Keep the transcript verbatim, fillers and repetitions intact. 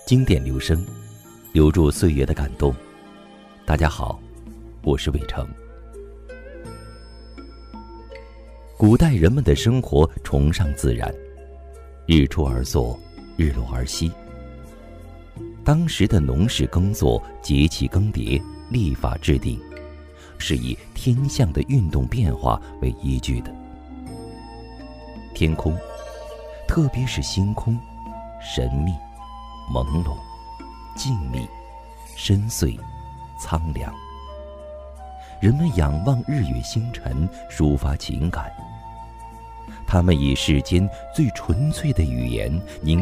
经典留声，留住岁月的感动。大家好，我是伟成。古代人们的生活崇尚自然，日出而作，日落而息。当时的农事耕作、节气更迭、历法制定，是以天象的运动变化为依据的。天空，特别是星空，神秘、朦胧、静谧、深邃、苍凉。人们仰望日月星辰，抒发情感。他们以世间最纯粹的语言凝